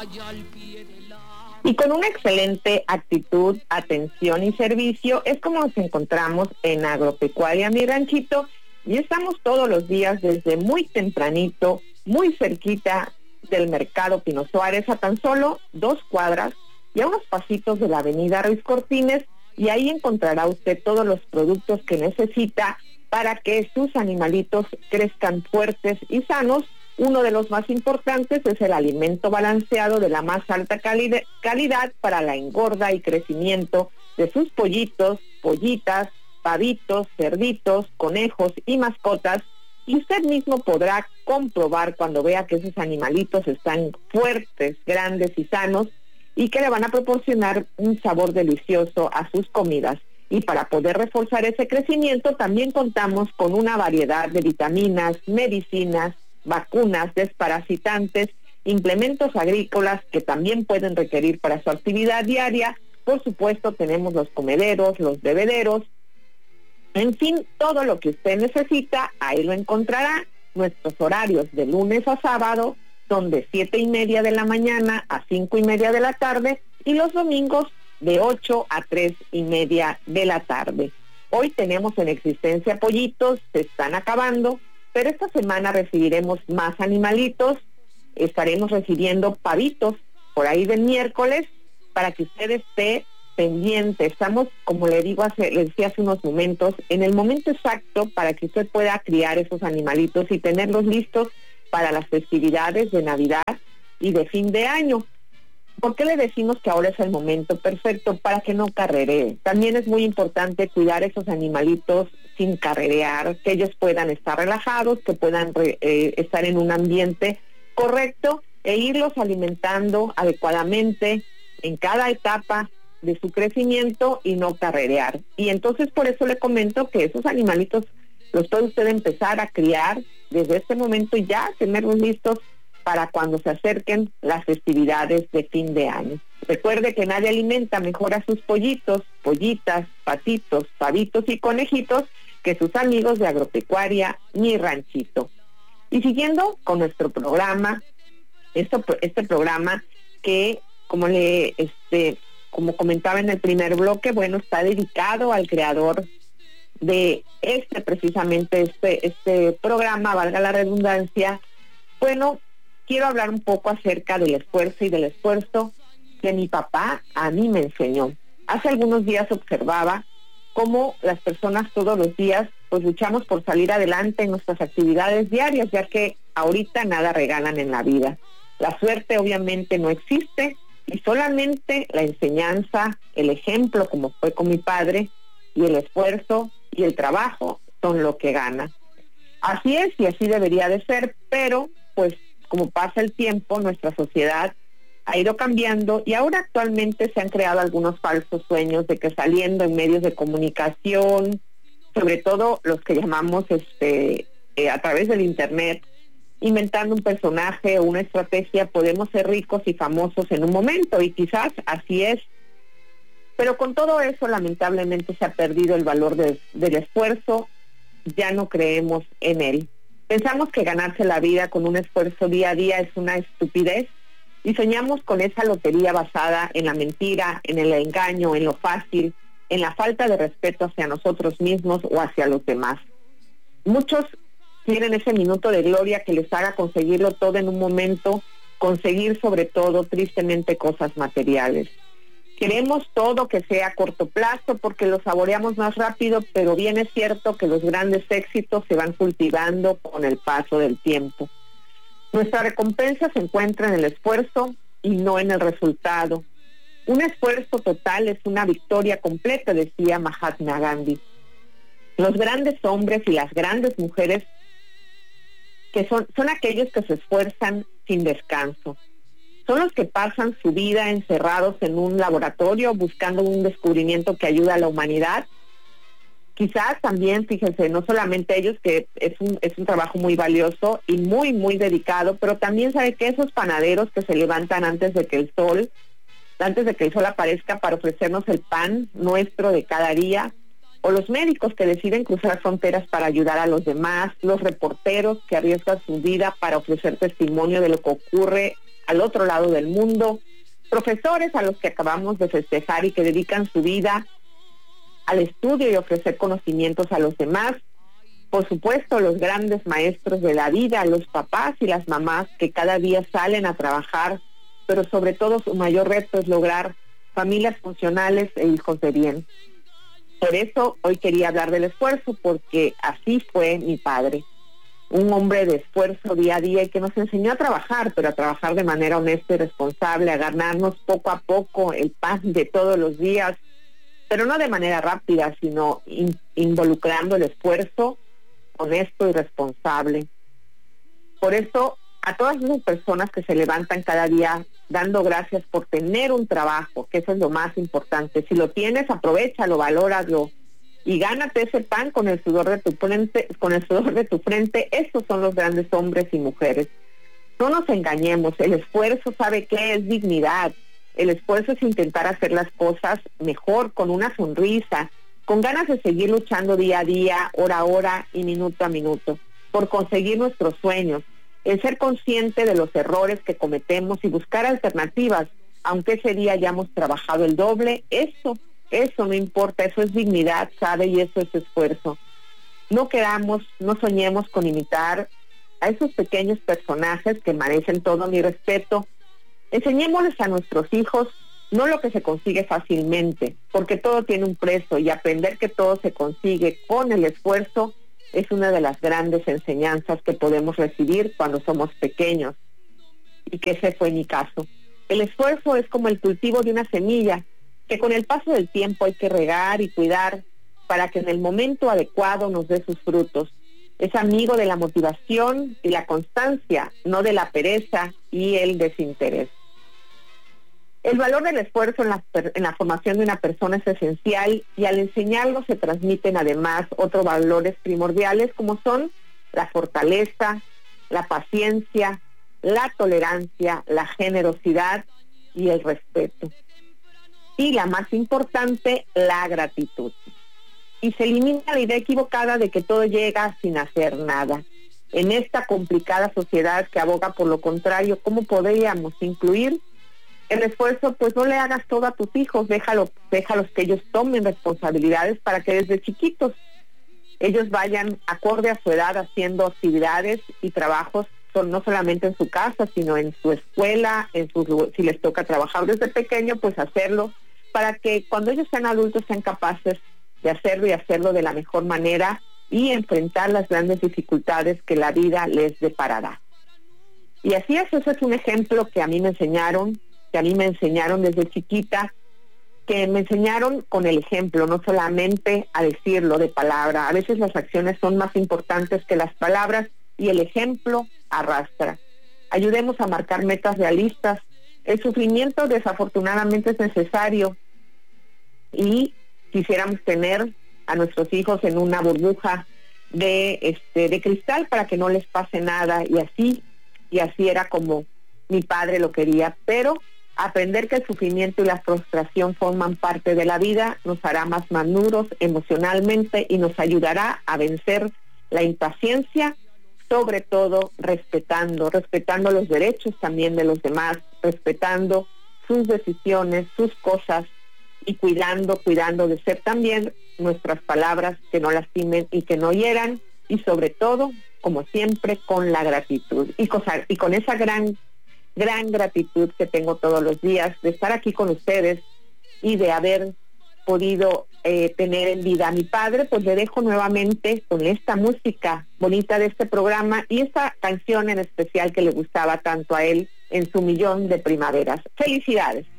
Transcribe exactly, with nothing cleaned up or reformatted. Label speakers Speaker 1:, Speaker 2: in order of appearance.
Speaker 1: Y con una excelente actitud, atención y servicio es como nos encontramos en Agropecuaria Mi Ranchito, y estamos todos los días desde muy tempranito, muy cerquita del Mercado Pino Suárez, a tan solo dos cuadras y a unos pasitos de la avenida Ruiz Cortines, y ahí encontrará usted todos los productos que necesita para que sus animalitos crezcan fuertes y sanos. Uno de los más importantes es el alimento balanceado de la más alta calidad, calidad para la engorda y crecimiento de sus pollitos, pollitas, pavitos, cerditos, conejos y mascotas, y usted mismo podrá comprobar cuando vea que esos animalitos están fuertes, grandes y sanos, y que le van a proporcionar un sabor delicioso a sus comidas. Y para poder reforzar ese crecimiento también contamos con una variedad de vitaminas, medicinas, vacunas, desparasitantes, implementos agrícolas que también pueden requerir para su actividad diaria. Por supuesto, tenemos los comederos, los bebederos, en fin, todo lo que usted necesita, ahí lo encontrará. Nuestros horarios de lunes a sábado son de siete y media de la mañana a cinco y media de la tarde, y los domingos de ocho a tres y media de la tarde. Hoy tenemos en existencia pollitos, se están acabando, pero esta semana recibiremos más animalitos. Estaremos recibiendo pavitos por ahí del miércoles, para que usted esté pendiente. Estamos, como le digo hace, le decía hace unos momentos, en el momento exacto para que usted pueda criar esos animalitos y tenerlos listos para las festividades de Navidad y de fin de año. ¿Por qué le decimos que ahora es el momento perfecto? Para que no carreree. También es muy importante cuidar esos animalitos sin carrerear, que ellos puedan estar relajados, que puedan eh, estar en un ambiente correcto, e irlos alimentando adecuadamente en cada etapa de su crecimiento y no carrerear. Y entonces por eso le comento que esos animalitos los puede usted empezar a criar desde este momento y ya tenerlos listos para cuando se acerquen las festividades de fin de año. Recuerde que nadie alimenta mejor a sus pollitos, pollitas, patitos, pavitos y conejitos que sus amigos de Agropecuaria Mi Ranchito. Y siguiendo con nuestro programa, esto, este programa que, como le este como comentaba en el primer bloque, bueno, está dedicado al creador de este, precisamente este, este programa, valga la redundancia. Bueno, quiero hablar un poco acerca del esfuerzo y del esfuerzo que mi papá a mí me enseñó. Hace algunos días observaba cómo las personas todos los días pues luchamos por salir adelante en nuestras actividades diarias, ya que ahorita nada regalan en la vida. La suerte obviamente no existe, y solamente la enseñanza, el ejemplo, como fue con mi padre, y el esfuerzo y el trabajo son lo que gana. Así es y así debería de ser, pero pues como pasa el tiempo, nuestra sociedad ha ido cambiando, y ahora actualmente se han creado algunos falsos sueños de que saliendo en medios de comunicación, sobre todo los que llamamos este eh, a través del internet, inventando un personaje o una estrategia, podemos ser ricos y famosos en un momento, y quizás así es. Pero con todo eso, lamentablemente, se ha perdido el valor de, del esfuerzo, ya no creemos en él. Pensamos que ganarse la vida con un esfuerzo día a día es una estupidez, y soñamos con esa lotería basada en la mentira, en el engaño, en lo fácil, en la falta de respeto hacia nosotros mismos o hacia los demás. Muchos quieren ese minuto de gloria que les haga conseguirlo todo en un momento, conseguir sobre todo, tristemente, cosas materiales. Queremos todo que sea a corto plazo porque lo saboreamos más rápido, pero bien es cierto que los grandes éxitos se van cultivando con el paso del tiempo. Nuestra recompensa se encuentra en el esfuerzo y no en el resultado. Un esfuerzo total es una victoria completa, decía Mahatma Gandhi. Los grandes hombres y las grandes mujeres que son, son aquellos que se esfuerzan sin descanso. Son los que pasan su vida encerrados en un laboratorio buscando un descubrimiento que ayuda a la humanidad. Quizás también, fíjense, no solamente ellos, que es un, es un trabajo muy valioso y muy, muy dedicado, pero también sabe que esos panaderos que se levantan antes de que el sol, antes de que el sol aparezca para ofrecernos el pan nuestro de cada día, o los médicos que deciden cruzar fronteras para ayudar a los demás, los reporteros que arriesgan su vida para ofrecer testimonio de lo que ocurre al otro lado del mundo, profesores a los que acabamos de festejar y que dedican su vida al estudio y ofrecer conocimientos a los demás, por supuesto los grandes maestros de la vida, los papás y las mamás que cada día salen a trabajar, pero sobre todo su mayor reto es lograr familias funcionales e hijos de bien. Por eso hoy quería hablar del esfuerzo, porque así fue mi padre. Un hombre de esfuerzo día a día y que nos enseñó a trabajar, pero a trabajar de manera honesta y responsable, a ganarnos poco a poco el pan de todos los días, pero no de manera rápida, sino in, involucrando el esfuerzo honesto y responsable. Por eso, a todas esas personas que se levantan cada día dando gracias por tener un trabajo, que eso es lo más importante. Si lo tienes, aprovéchalo, valóralo y gánate ese pan con el sudor de tu frente, con el sudor de tu frente. Esos son los grandes hombres y mujeres. No nos engañemos, el esfuerzo, ¿sabe qué? Es dignidad. El esfuerzo es intentar hacer las cosas mejor, con una sonrisa, con ganas de seguir luchando día a día, hora a hora y minuto a minuto, por conseguir nuestros sueños, el ser consciente de los errores que cometemos y buscar alternativas, aunque ese día hayamos trabajado el doble. Eso Eso no importa, eso es dignidad, ¿sabe? Y eso es esfuerzo. No queramos, no soñemos con imitar a esos pequeños personajes que merecen todo mi respeto. Enseñémosles a nuestros hijos no lo que se consigue fácilmente, porque todo tiene un precio, y aprender que todo se consigue con el esfuerzo es una de las grandes enseñanzas que podemos recibir cuando somos pequeños, y que ese fue mi caso. El esfuerzo es como el cultivo de una semilla, que con el paso del tiempo hay que regar y cuidar para que en el momento adecuado nos dé sus frutos. Es amigo de la motivación y la constancia, no de la pereza y el desinterés. El valor del esfuerzo en la, en la formación de una persona es esencial, y al enseñarlo se transmiten además otros valores primordiales como son la fortaleza, la paciencia, la tolerancia, la generosidad y el respeto. Y la más importante, la gratitud. Y se elimina la idea equivocada de que todo llega sin hacer nada. En esta complicada sociedad que aboga por lo contrario, ¿cómo podríamos incluir el esfuerzo? Pues no le hagas todo a tus hijos, déjalo, déjalos que ellos tomen responsabilidades para que desde chiquitos ellos vayan acorde a su edad haciendo actividades y trabajos, son no solamente en su casa, sino en su escuela, en su, si les toca trabajar desde pequeño, pues hacerlo, para que cuando ellos sean adultos sean capaces de hacerlo y hacerlo de la mejor manera y enfrentar las grandes dificultades que la vida les deparará. Y así es, ese es un ejemplo que a mí me enseñaron, que a mí me enseñaron desde chiquita, que me enseñaron con el ejemplo, no solamente a decirlo de palabra. A veces las acciones son más importantes que las palabras y el ejemplo arrastra. Ayudemos a marcar metas realistas. El sufrimiento desafortunadamente es necesario y quisiéramos tener a nuestros hijos en una burbuja de este de cristal para que no les pase nada, y así y así era como mi padre lo quería. Pero aprender que el sufrimiento y la frustración forman parte de la vida nos hará más maduros emocionalmente y nos ayudará a vencer la impaciencia, sobre todo respetando, respetando los derechos también de los demás, respetando sus decisiones, sus cosas, y cuidando, cuidando de ser también nuestras palabras que no lastimen y que no hieran, y sobre todo, como siempre, con la gratitud. Y, cosa, y con esa gran, gran gratitud que tengo todos los días de estar aquí con ustedes y de haber podido eh, tener en vida a mi padre, pues le dejo nuevamente con esta música bonita de este programa y esta canción en especial que le gustaba tanto a él en su millón de primaveras. ¡Felicidades!